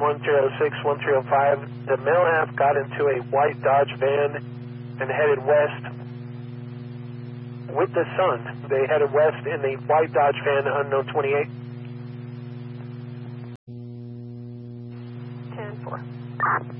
1306, 1305. The male half got into a white Dodge van and headed west with the son. They headed west in the white Dodge van, unknown 28. 10-4.